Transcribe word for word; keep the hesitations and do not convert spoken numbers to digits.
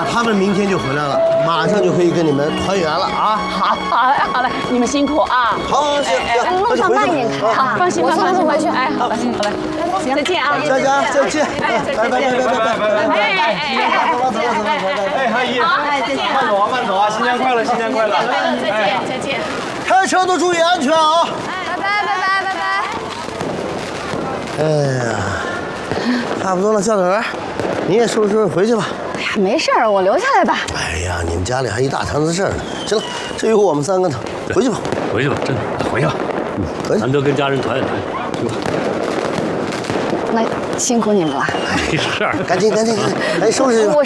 啊，他们明天就回来了，马上就可以跟你们团圆了啊！ 好，好，好嘞，你们辛苦啊！ 好，行行， 路上慢一点开啊！ 放心吧，放心回去。 哎，好嘞，好嘞，行，再见啊！ 佳佳，再见！拜拜拜拜拜拜拜拜！ 哎哎哎， 走了走了走了拜拜！ 哎，阿姨， 好，再见， 慢走啊，慢走啊！新年快乐，新年快乐！ 再见，再见。 开车都注意安全啊！ 拜拜拜拜拜拜。 哎呀，差不多了，小腿儿，你也收拾收拾回去吧。 哎呀，没事儿，我留下来吧。 哎呀，你们家里还一大摊子事儿呢。行了，至于我们三个呢，回去吧。 回去吧，真的回去吧。嗯， 回去。 难得跟家人团圆团圆，去吧。 那辛苦你们了。 没事儿， 赶紧赶紧赶紧，赶紧收拾去吧。